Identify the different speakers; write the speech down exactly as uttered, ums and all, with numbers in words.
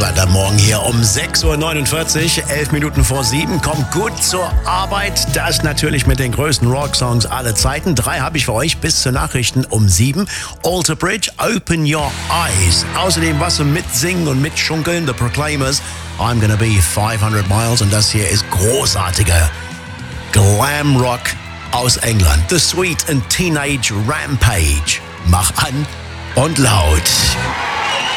Speaker 1: Deutschland am Morgen hier um sechs Uhr neunundvierzig, elf Minuten vor sieben. Kommt gut zur Arbeit. Das natürlich mit den größten Rocksongs aller Zeiten. Drei habe ich für euch bis zur Nachrichten um sieben. Alter Bridge, Open Your Eyes. Außerdem was zum Mitsingen und Mitschunkeln. The Proclaimers, I'm Gonna Be five hundred Miles. Und das hier ist großartiger Glam Rock aus England. The Sweet and Teenage Rampage. Mach an und laut.